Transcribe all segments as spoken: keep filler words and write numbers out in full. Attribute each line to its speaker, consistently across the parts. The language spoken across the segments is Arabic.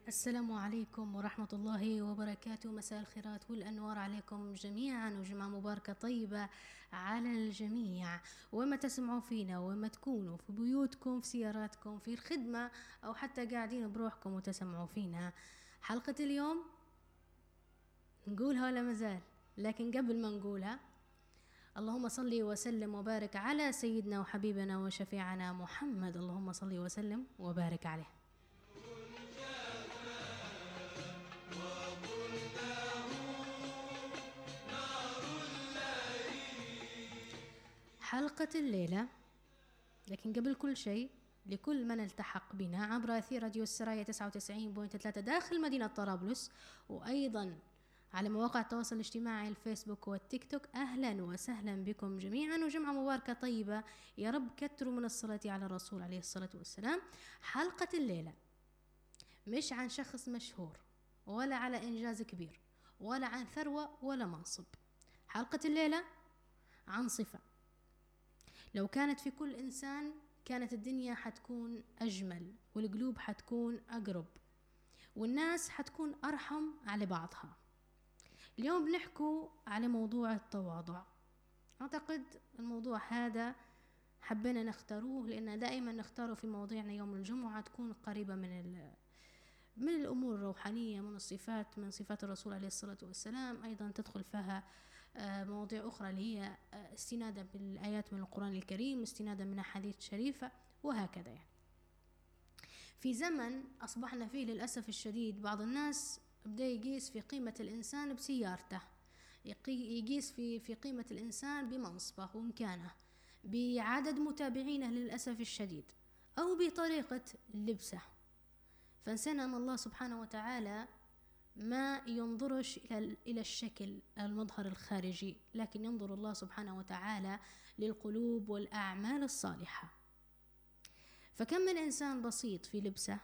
Speaker 1: السلام عليكم ورحمة الله وبركاته. مساء الخيرات والأنوار عليكم جميعا، وجمعة مباركة طيبة على الجميع. وما تسمعوا فينا وما تكونوا في بيوتكم، في سياراتكم، في الخدمة، أو حتى قاعدين بروحكم وتسمعوا فينا. حلقة اليوم نقولها ولا مازال؟ لكن قبل ما نقولها، اللهم صل وسلم وبارك على سيدنا وحبيبنا وشفيعنا محمد. اللهم صل وسلم وبارك عليه. حلقة الليلة، لكن قبل كل شيء لكل من التحق بنا عبر أثير راديو السرايا تسعة وتسعين فاصلة ثلاثة داخل مدينة طرابلس، وأيضا على مواقع التواصل الاجتماعي الفيسبوك والتيك توك، أهلا وسهلا بكم جميعا، وجمعة مباركة طيبة يا رب. كتروا من الصلاة على الرسول عليه الصلاة والسلام. حلقة الليلة مش عن شخص مشهور، ولا على إنجاز كبير، ولا عن ثروة ولا منصب. حلقة الليلة عن صفة لو كانت في كل إنسان كانت الدنيا حتكون أجمل، والقلوب حتكون أقرب، والناس حتكون أرحم على بعضها. اليوم بنحكو على موضوع التواضع. أعتقد الموضوع هذا حبينا نختاروه لأن دائما نختاره في مواضيعنا يوم الجمعة، تكون قريبة من من الأمور الروحانية، من الصفات، من صفات الرسول عليه الصلاة والسلام. أيضا تدخل فيها مواضيع أخرى اللي هي استنادة بالآيات من القرآن الكريم، استنادة من أحاديث شريفة، وهكذا. يعني في زمن أصبحنا فيه للأسف الشديد بعض الناس بدأ يقيس في قيمة الإنسان بسيارته، يقيس في في قيمة الإنسان بمنصبه ومكانه، بعدد متابعينه للأسف الشديد، أو بطريقة لبسه. فنسينا أن الله سبحانه وتعالى ما ينظرش إلى الشكل المظهر الخارجي، لكن ينظر الله سبحانه وتعالى للقلوب والأعمال الصالحة. فكم من إنسان بسيط في لبسه،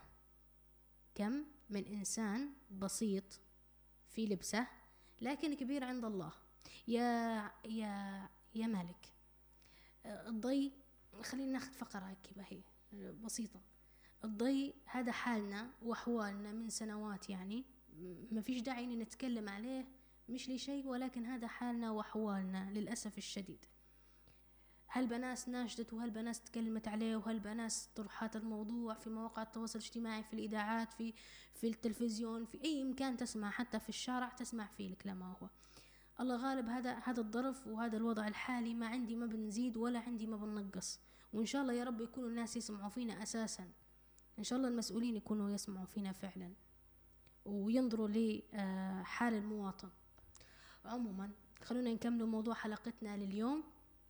Speaker 1: كم من إنسان بسيط في لبسه لكن كبير عند الله. يا يا يا مالك الضي، خلينا ناخذ فقرة كذا هي بسيطة. الضي هذا حالنا وأحوالنا من سنوات، يعني ما فيش داعي إن نتكلم عليه، مش لشيء، ولكن هذا حالنا وأحوالنا للأسف الشديد. هل بناس ناشدت، وهل بناس تكلمت عليه، وهل بناس طرحات الموضوع في مواقع التواصل الاجتماعي، في الإذاعات، في في التلفزيون، في أي مكان تسمع، حتى في الشارع تسمع فيه الكلام. هو الله غالب، هذا هذا الظرف وهذا الوضع الحالي. ما عندي ما بنزيد ولا عندي ما بنقص، وإن شاء الله يا رب يكونوا الناس يسمعوا فينا أساسا. إن شاء الله المسؤولين يكونوا يسمعوا فينا فعلا وينظروا لحال المواطن. عموما خلونا نكمل موضوع حلقتنا لليوم.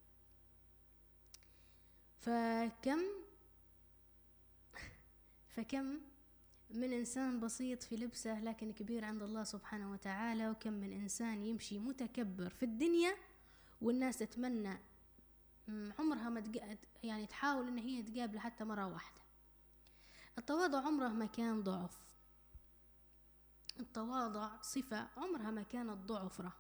Speaker 1: فكم فكم من إنسان بسيط في لبسه لكن كبير عند الله سبحانه وتعالى، وكم من إنسان يمشي متكبر في الدنيا والناس تتمنى عمرها ما تق... يعني تحاول إن هي تقابله حتى مرة واحدة. التواضع عمره ما كان ضعف، التواضع صفة عمرها ما كانت ضعفرة.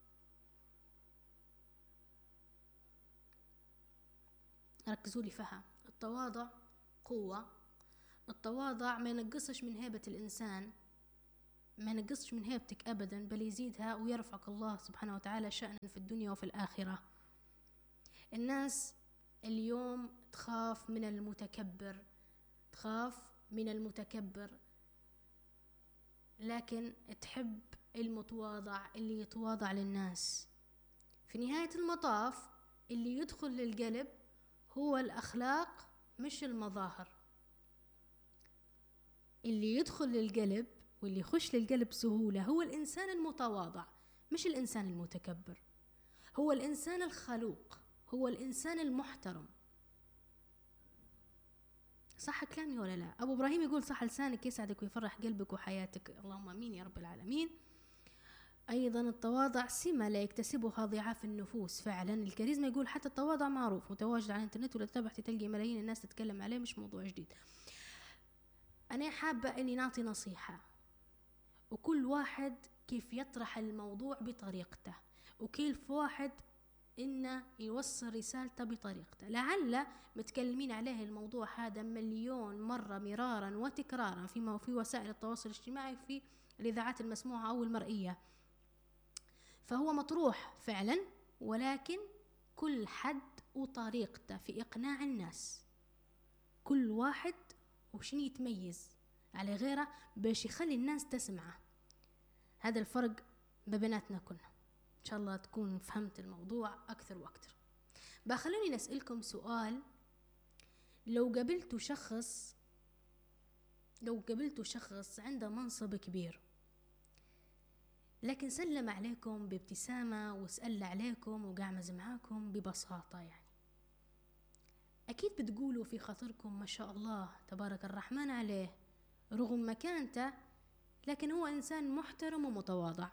Speaker 1: ركزوا لي فيها. التواضع قوة، التواضع ما ينقصش من هيبة الإنسان، ما ينقصش من هيبتك أبدا، بل يزيدها ويرفعك الله سبحانه وتعالى شأنا في الدنيا وفي الآخرة. الناس اليوم تخاف من المتكبر، تخاف من المتكبر، لكن تحب المتواضع اللي يتواضع للناس. في نهاية المطاف اللي يدخل للقلب هو الأخلاق مش المظاهر. اللي يدخل للقلب واللي يخش للقلب سهولة هو الإنسان المتواضع، مش الإنسان المتكبر. هو الإنسان الخلوق، هو الإنسان المحترم. صح كلامي ولا لا؟ أبو إبراهيم يقول صح لسانك يسعدك ويفرح قلبك وحياتك، اللهم أمين يا رب العالمين. أيضا التواضع سمة لا يكتسبها ضعاف النفوس. فعلا الكاريزما يقول حتى التواضع معروف، متواجد على الانترنت، ولا تتابعتي تلقي ملايين الناس تتكلم عليه، مش موضوع جديد. أنا حابة أني نعطي نصيحة، وكل واحد كيف يطرح الموضوع بطريقته، وكيف واحد إنه يوصل رسالته بطريقته. لعل متكلمين عليه الموضوع هذا مليون مرة مرارا وتكرارا فيما في وسائل التواصل الاجتماعي، في الإذاعات المسموعة أو المرئية، فهو مطروح فعلا، ولكن كل حد وطريقته في إقناع الناس، كل واحد وشنو يتميز على غيره باش يخلي الناس تسمعه. هذا الفرق ببناتنا كنا. إن شاء الله تكون فهمت الموضوع أكثر وأكثر. بخلوني نسألكم سؤال، لو قابلتوا شخص لو قابلتوا شخص عنده منصب كبير، لكن سلم عليكم بابتسامة وسأل عليكم وقعمز معاكم ببساطة، يعني أكيد بتقولوا في خاطركم ما شاء الله تبارك الرحمن عليه، رغم مكانته لكن هو إنسان محترم ومتواضع،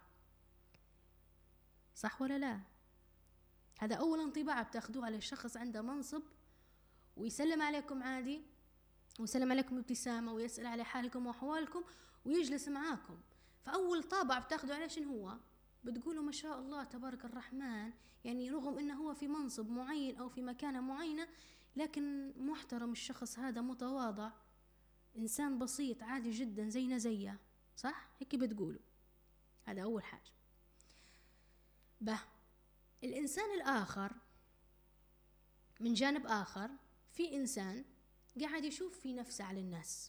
Speaker 1: صح ولا لا؟ هذا أول انطباع بتاخدوه على الشخص عنده منصب ويسلم عليكم عادي، ويسلم عليكم بابتسامة ويسأل على حالكم وأحوالكم ويجلس معاكم. فأول طابع بتاخدوا عليه شنو هو؟ بتقولوا ما شاء الله تبارك الرحمن، يعني رغم إنه هو في منصب معين أو في مكانة معينة لكن محترم الشخص هذا، متواضع، إنسان بسيط عادي جدا زينا زيه، صح؟ هيك بتقولوا. هذا أول حاجة. به الإنسان الآخر من جانب آخر، في إنسان قاعد يشوف في نفسه على الناس،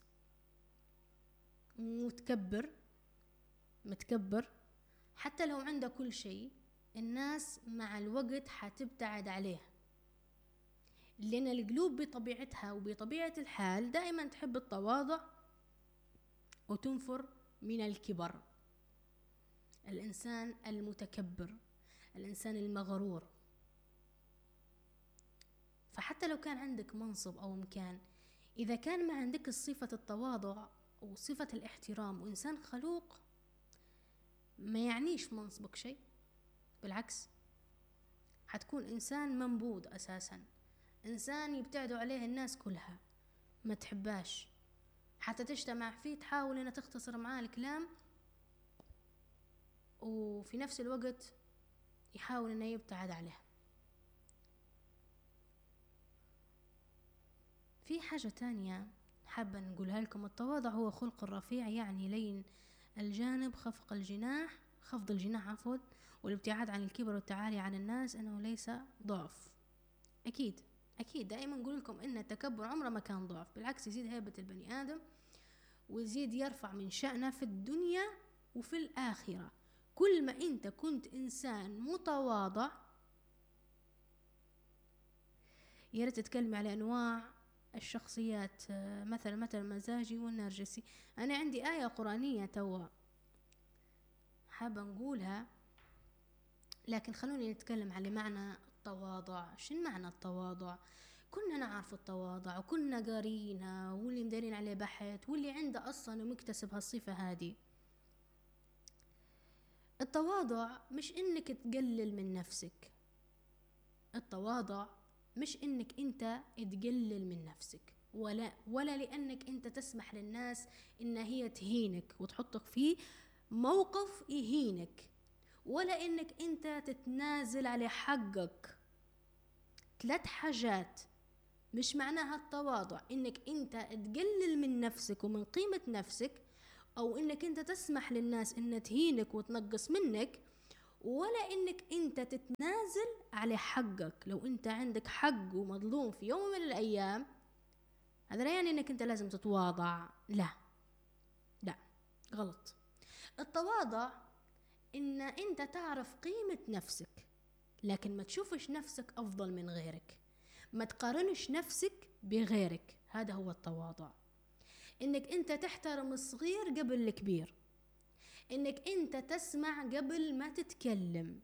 Speaker 1: متكبر متكبر حتى لو عنده كل شيء، الناس مع الوقت حتبتعد عليه، لأن القلوب بطبيعتها وبطبيعة الحال دائما تحب التواضع وتنفر من الكبر. الإنسان المتكبر، الإنسان المغرور. فحتى لو كان عندك منصب أو مكان، إذا كان ما عندك صفة التواضع وصفة الاحترام وإنسان خلوق، ما يعنيش منصبك شيء، بالعكس حتكون إنسان منبوذ أساسا، إنسان يبتعدوا عليه الناس كلها، ما تحباش، حتى تجتمع فيه تحاول أن تختصر معاه الكلام، وفي نفس الوقت يحاول أنه يبتعد عليه. في حاجة تانية حابة نقولها لكم، التواضع هو خلق الرفيع، يعني لين الجانب، خفق الجناح خفض الجناح عفوا، والابتعاد عن الكبر والتعالي عن الناس، أنه ليس ضعف. أكيد أكيد دائما نقول لكم أن التكبر عمره ما كان ضعف، بالعكس يزيد هيبة البني آدم ويزيد يرفع من شأنه في الدنيا وفي الآخرة. كل ما أنت كنت إنسان متواضع، يا ريت تتكلمي على أنواع الشخصيات، مثلا مثلا المزاجي والنرجسي. أنا عندي آية قرآنية توا حابة نقولها، لكن خلوني نتكلم على معنى التواضع. شن معنى التواضع؟ كنا نعرف التواضع وكنا قارينا، واللي مدارين عليه بحث واللي عنده أصلا ومكتسب هالصفة هذه. التواضع مش إنك تقلل من نفسك، التواضع مش إنك أنت تقلل من نفسك، ولا ولا لأنك أنت تسمح للناس إن هي تهينك وتحطك في موقف يهينك، ولا إنك أنت تتنازل على حقك. ثلاث حاجات مش معناها التواضع، إنك أنت تقلل من نفسك ومن قيمة نفسك، أو إنك أنت تسمح للناس إن تهينك وتنقص منك، ولا إنك أنت تتنازل على حقك. لو أنت عندك حق ومظلوم في يوم من الأيام، هذا لا يعني إنك أنت لازم تتواضع، لا لا، غلط. التواضع إن أنت تعرف قيمة نفسك، لكن ما تشوفش نفسك أفضل من غيرك، ما تقارنش نفسك بغيرك. هذا هو التواضع. إنك أنت تحترم الصغير قبل الكبير، إنك أنت تسمع قبل ما تتكلم،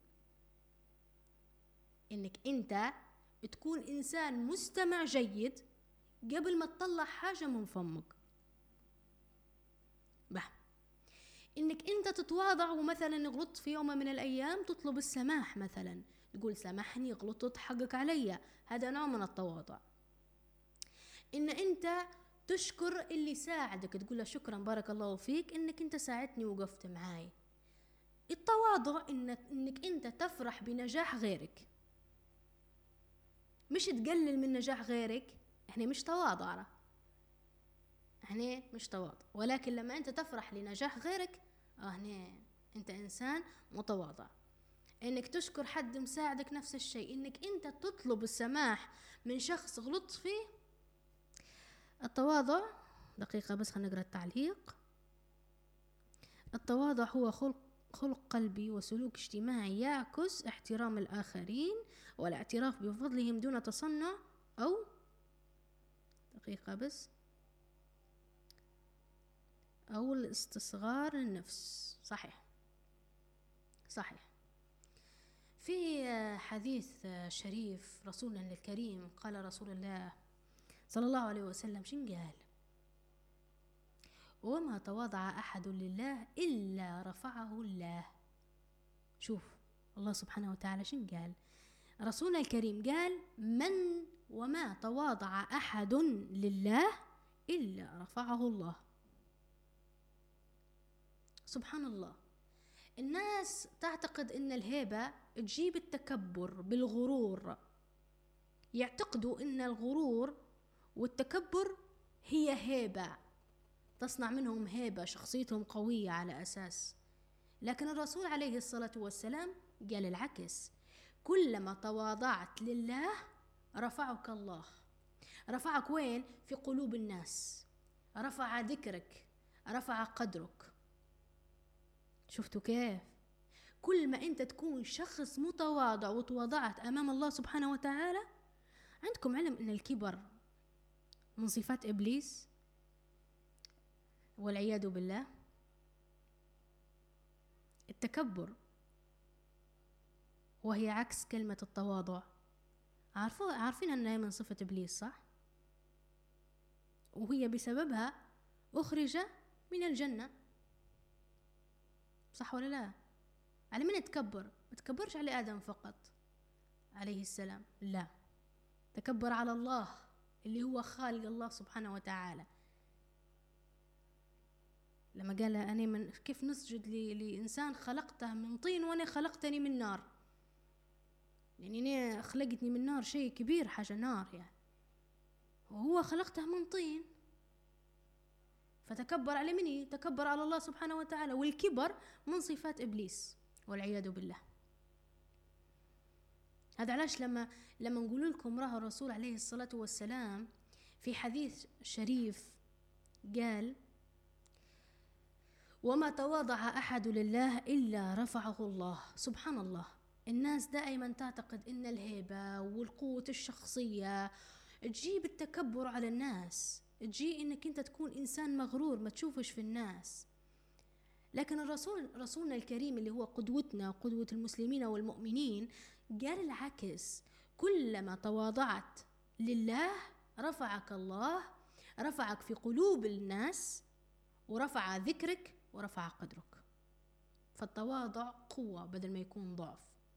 Speaker 1: إنك أنت تكون إنسان مستمع جيد قبل ما تطلع حاجة من فمك. به إنك أنت تتواضع، ومثلا غلطت في يوم من الأيام تطلب السماح، مثلا تقول سامحني غلطت حقك عليا، هذا نوع من التواضع. إن أنت تشكر اللي ساعدك، تقول له شكرا بارك الله فيك إنك أنت ساعدتني وقفت معاي. التواضع إنك, إنك أنت تفرح بنجاح غيرك، مش تقلل من نجاح غيرك، احنا مش تواضع، احنا مش تواضع. ولكن لما انت تفرح لنجاح غيرك، اه هنا انت انسان متواضع. انك تشكر حد مساعدك نفس الشيء. انك انت تطلب السماح من شخص غلطت فيه. التواضع، دقيقة بس خلينا نقرأ التعليق. التواضع هو خلق خلق قلبي وسلوك اجتماعي يعكس احترام الآخرين والاعتراف بفضلهم دون تصنع أو دقيقة بس أو الاستصغار للنفس. صحيح صحيح. في حديث شريف رسولنا الكريم قال رسول الله صلى الله عليه وسلم شن قال؟ وما تواضع أحد لله إلا رفعه الله. شوف الله سبحانه وتعالى شن قال؟ رسولنا الكريم قال من وما تواضع أحد لله إلا رفعه الله. سبحان الله. الناس تعتقد ان الهيبة تجيب التكبر بالغرور، يعتقدوا ان الغرور والتكبر هي هيبة تصنع منهم هيبة، شخصيتهم قوية على أساس. لكن الرسول عليه الصلاة والسلام قال العكس، كلما تواضعت لله رفعك الله. رفعك وين؟ في قلوب الناس، رفع ذكرك، رفع قدرك. شفتوا كيف؟ كل ما انت تكون شخص متواضع وتواضعت امام الله سبحانه وتعالى. عندكم علم ان الكبر من صفات ابليس والعياذ بالله. التكبر وهي عكس كلمة التواضع. عارفوا عارفين انها من صفة ابليس صح؟ وهي بسببها اخرج من الجنة، صح ولا لا؟ على من تكبر؟ ما تكبرش على آدم فقط عليه السلام، لا، تكبر على الله اللي هو خالق الله سبحانه وتعالى. لما قال أنا من كيف نسجد لإنسان خلقته من طين وأنا خلقتني من نار، يعني أنا خلقتني من نار شيء كبير، حاجة نار يعني، وهو خلقته من طين. فتكبر على مني؟ تكبر على الله سبحانه وتعالى. والكبر من صفات إبليس والعياذ بالله. هذا علاش لما لما نقول لكم راه الرسول عليه الصلاة والسلام في حديث شريف قال وما تواضع أحد لله إلا رفعه الله. سبحان الله. الناس دائما تعتقد إن الهيبة والقوة الشخصية تجيب التكبر على الناس، تجي إنك أنت تكون إنسان مغرور ما تشوفش في الناس. لكن الرسول رسولنا الكريم اللي هو قدوتنا قدوة المسلمين والمؤمنين قال العكس، كلما تواضعت لله رفعك الله، رفعك في قلوب الناس ورفع ذكرك ورفع قدرك. فالتواضع قوة بدل ما يكون ضعف.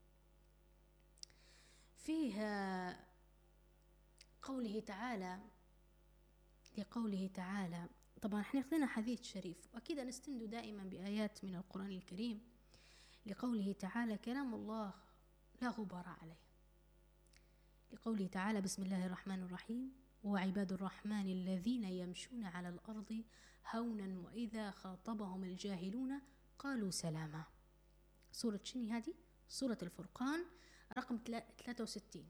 Speaker 1: فيها قوله تعالى لقوله تعالى، طبعا احنا خذنا حديث شريف واكيد نستند دائما بآيات من القرآن الكريم. لقوله تعالى كلام الله لا غبار عليه. لقوله تعالى بسم الله الرحمن الرحيم وعباد الرحمن الذين يمشون على الأرض هونا وإذا خاطبهم الجاهلون قالوا سلاما. سورة شني هذه؟ سورة الفرقان رقم ثلاثة وستين.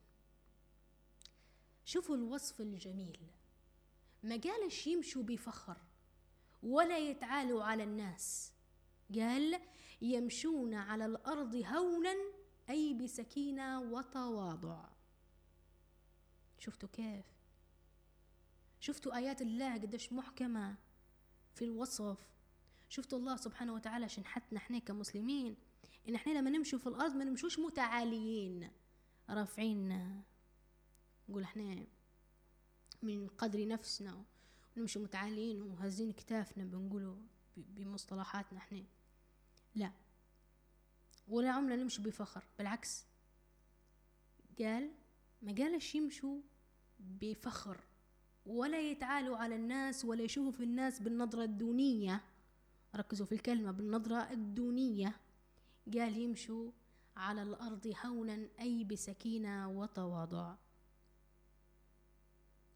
Speaker 1: شوفوا الوصف الجميل، ما قالش يمشوا بفخر ولا يتعالوا على الناس، قال يمشون على الأرض هونا أي بسكينة وتواضع. شفتوا كيف؟ شفتوا آيات الله قديش محكمة في الوصف. شفتوا الله سبحانه وتعالى شنحتنا احنا كمسلمين إن احنا لما نمشوا في الأرض ما نمشوش متعاليين رافعين، نقول احنا من قدر نفسنا ونمشي متعالين وهزين كتافنا بنقوله بمصطلحاتنا احنا، لا، ولا عمرنا نمشي بفخر. بالعكس قال ما قالش يمشوا بفخر ولا يتعالوا على الناس ولا يشوفوا في الناس بالنظرة الدونية. ركزوا في الكلمة بالنظرة الدونية. قال يمشوا على الأرض هونا أي بسكينة وتواضع.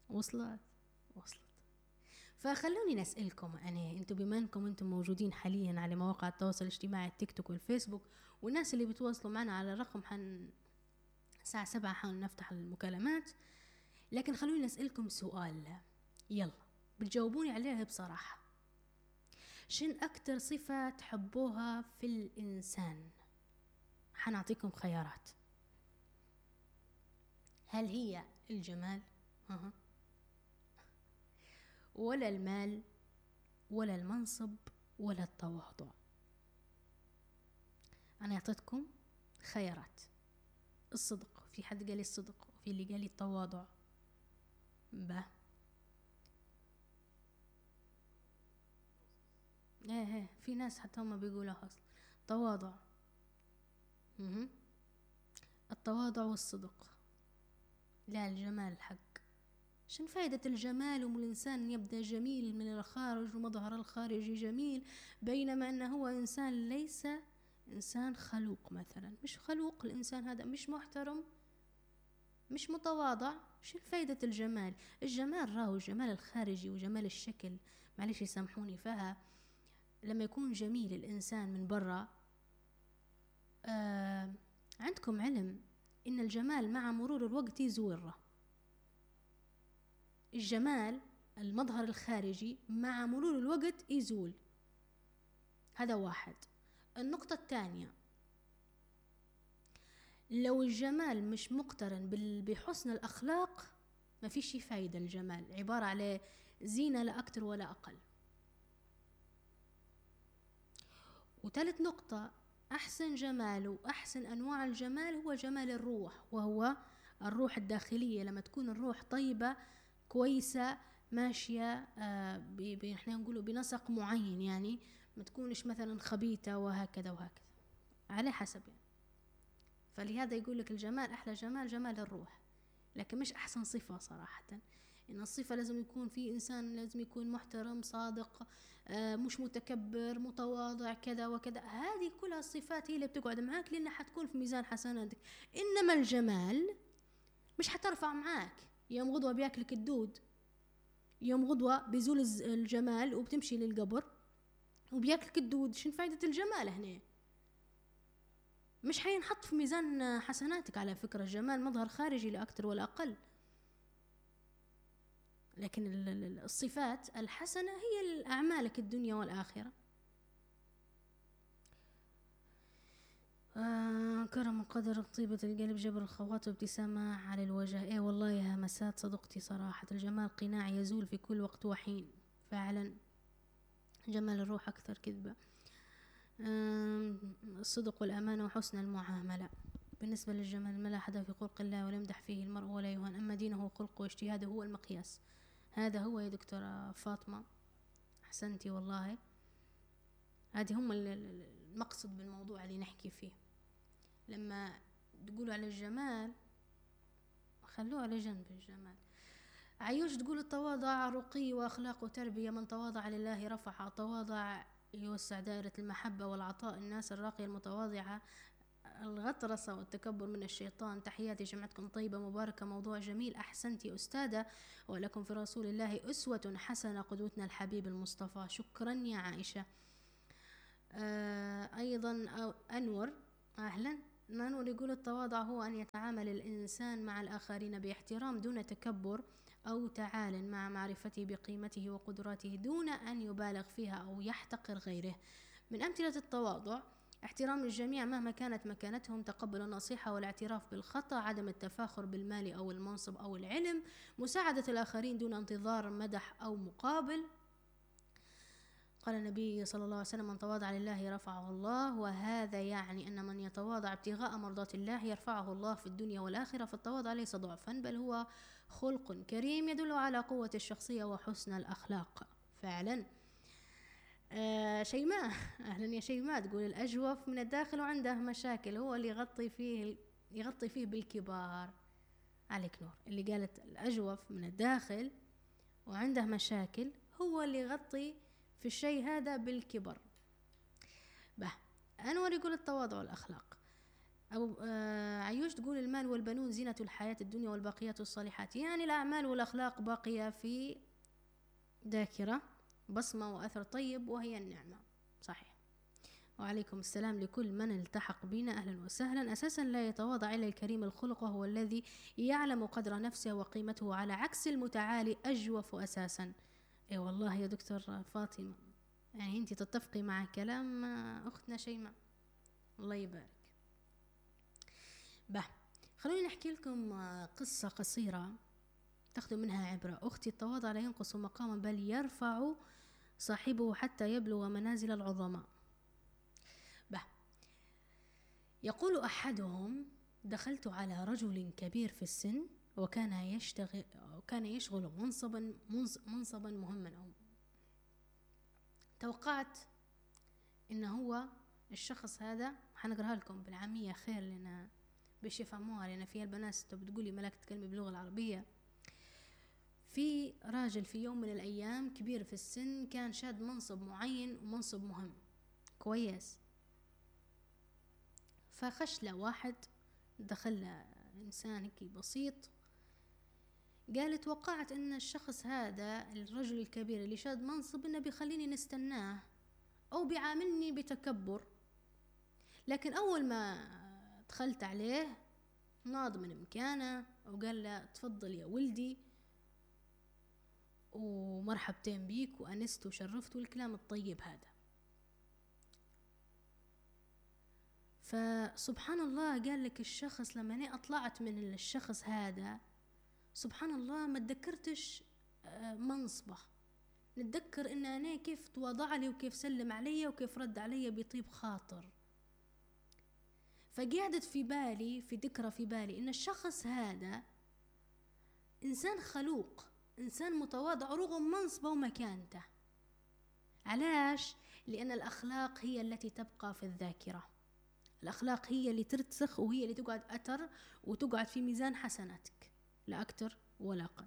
Speaker 1: وصلت وصلت. فخلوني نسألكم أنا، أنتم بما أنكم أنتم موجودين حاليا على مواقع التواصل الاجتماعي التيك توك والفيسبوك، والناس اللي بتواصلوا معنا على الرقم حن الساعة سبعة حن نفتح المكالمات، لكن خلوني نسألكم سؤال، يلا بتجاوبوني عليها بصراحة. شن أكتر صفة تحبوها في الإنسان؟ حنعطيكم خيارات. هل هي الجمال أه. ولا المال ولا المنصب ولا التواضع؟ أنا أعطيتكم خيارات. الصدق، في حد قال لي الصدق وفي اللي قال لي التواضع. با ايه ايه في ناس حتى هم بيقولوا اصلا تواضع. مه. التواضع والصدق، لا الجمال الحق. شن فائدة الجمال ومن الإنسان يبدأ جميل من الخارج ومظهر الخارجي جميل، بينما أنه هو إنسان ليس إنسان خلوق مثلا، مش خلوق الإنسان هذا، مش محترم، مش متواضع. شو فايدة الجمال؟ الجمال راهو الجمال الخارجي وجمال الشكل، معلش يسامحوني، فها لما يكون جميل الإنسان من برا، آه عندكم علم إن الجمال مع مرور الوقت يزول. الجمال المظهر الخارجي مع مرور الوقت يزول، هذا واحد. النقطة الثانية، لو الجمال مش مقترن بحسن الأخلاق ما فيش فايدة. الجمال عبارة على زينة لا أكتر ولا أقل. وثالث نقطة، أحسن جمال وأحسن أنواع الجمال هو جمال الروح، وهو الروح الداخلية. لما تكون الروح طيبة كويسة ماشية آه احنا نقوله بنسق معين، يعني ما تكونش مثلا خبيثة وهكذا وهكذا، على حسب يعني. فلهذا يقول لك الجمال أحلى جمال جمال الروح، لكن مش أحسن صفة صراحة. إن الصفة لازم يكون في إنسان لازم يكون محترم صادق آه مش متكبر متواضع كذا وكذا، هذه كلها الصفات هي اللي بتقعد معاك لأنها حتكون في ميزان حسناتك. إنما الجمال مش حترفع معاك، يوم غضوة بياكلك الدود، يوم غضوة بيزول الجمال وبتمشي للقبر وبياكلك الدود، شن فايدة الجمال هنا؟ مش حينحط في ميزان حسناتك. على فكرة الجمال مظهر خارجي لا أكتر ولا أقل، لكن الصفات الحسنة هي أعمالك الدنيا والآخرة. آه كرم القدر طيبة القلب جبر الخواطر ابتسامة على الوجه. ايه والله يا همسات صدقتي صراحة، الجمال قناع يزول في كل وقت وحين، فعلا جمال الروح أكثر كذبة. آه الصدق والأمانة وحسن المعاملة. بالنسبة للجمال ما لا حدا في خلق الله ولا يمدح فيه المرء ولا يهان، أما دينه وخلقه واجتهاده هو المقياس. هذا هو يا دكتورة فاطمة، أحسنتي والله. هذه هم المقصد بالموضوع اللي نحكي فيه. لما تقولوا على الجمال خلوه على جنب الجمال. عيوش تقول التواضع رقي وأخلاق وتربية، من تواضع لله رفع، تواضع يوسع دائرة المحبة والعطاء، الناس الراقية المتواضعة، الغطرسة والتكبر من الشيطان. تحياتي جمعتكم طيبة مباركة، موضوع جميل، أحسنتي أستاذة، ولكم في رسول الله أسوة حسنة قدوتنا الحبيب المصطفى. شكرا يا عائشة. آه أيضا أنور، أهلا. أنور يقول التواضع هو أن يتعامل الإنسان مع الآخرين باحترام دون تكبر أو تعال، مع معرفته بقيمته وقدراته دون أن يبالغ فيها أو يحتقر غيره. من أمثلة التواضع احترام الجميع مهما كانت مكانتهم، تقبل النصيحة والاعتراف بالخطأ، عدم التفاخر بالمال أو المنصب أو العلم، مساعدة الآخرين دون انتظار مدح أو مقابل. قال النبي صلى الله عليه وسلم من تواضع لله رفعه الله، وهذا يعني أن من يتواضع ابتغاء مرضات الله يرفعه الله في الدنيا والآخرة. فالتواضع ليس ضعفا بل هو خلق كريم يدل على قوة الشخصية وحسن الأخلاق فعلا. آه شيماء، أهلا يا شيماء، تقول الأجوف من الداخل وعنده مشاكل هو اللي يغطي فيه يغطي فيه بالكبار. عليك نور، اللي قالت الأجوف من الداخل وعنده مشاكل هو اللي يغطي في الشيء هذا بالكبر. به أنور يقول التواضع والأخلاق. أبو آه عيوش تقول المال والبنون زينة الحياة الدنيا والباقيات الصالحات، يعني الأعمال والأخلاق باقية في ذاكرة، بصمة وأثر طيب وهي النعمة. صحيح. وعليكم السلام لكل من التحق بنا، أهلا وسهلا. أساسا لا يتواضع إلا الكريم الخلق، وهو الذي يعلم قدر نفسه وقيمته، على عكس المتعالي أجوف أساسا. اي والله يا دكتور فاطمة، يعني انت تتفقي مع كلام أختنا شيماء، الله يبارك. به خلوني نحكي لكم قصة قصيرة تاخذوا منها عبرة. أختي التواضع لا ينقص مقاما بل يرفع صاحبه حتى يبلغ منازل العظماء. به يقول أحدهم: دخلت على رجل كبير في السن وكان يشتغل وكان يشغل منصبا منصبا مهما. أو توقعت إنه هو الشخص هذا، حنقرأها لكم بالعامية خير لنا باش يفهموها، لأن فيها البنات بتقولي ملاك تكلمي باللغة العربية. في راجل في يوم من الأيام كبير في السن، كان شاد منصب معين ومنصب مهم كويس، فخش له واحد، دخل له إنسان هيك بسيط، قال توقعت إن الشخص هذا الرجل الكبير اللي شاد منصب إنه بيخليني نستناه أو بيعاملني بتكبر، لكن أول ما دخلت عليه ناض من مكانه وقال له تفضل يا ولدي ومرحبتين بيك وأنست وشرفت والكلام الطيب هذا. فسبحان الله قال لك الشخص لما أنا أطلعت من الشخص هذا، سبحان الله ما تذكرتش منصبه، نتذكر إن أنا كيف تواضع لي وكيف سلم علي وكيف رد علي بطيب خاطر. فقعدت في بالي في ذكرى في بالي إن الشخص هذا إنسان خلوق، إنسان متواضع رغم منصبه ومكانته. علاش؟ لأن الأخلاق هي التي تبقى في الذاكرة، الأخلاق هي اللي ترتسخ وهي اللي تقعد أثر وتقعد في ميزان حسناتك، لا أكتر ولا أقل.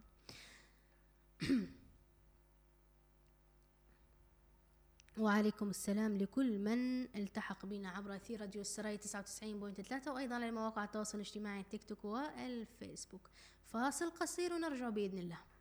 Speaker 1: وعليكم السلام لكل من التحق بنا عبر أثير راديو السرايا تسعة وتسعين فاصلة ثلاثة، وأيضا على مواقع التواصل الاجتماعي التيك توك والفيسبوك. فاصل قصير ونرجع بإذن الله.